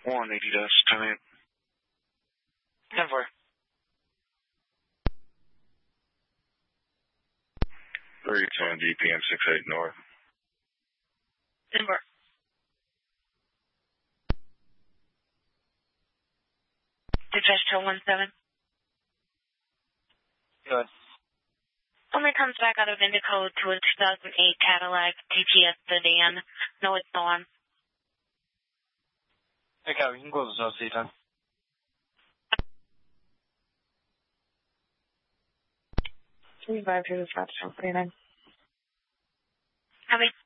180 dust time. 10-4. 310 GPM 68 North. 10-4. Dispatch to 17. Good. Only comes back out of Indico to a 2008 Cadillac TTS sedan. No, it's still on. Okay, we can close this out, see you time. 35 to the stop, 49. How many?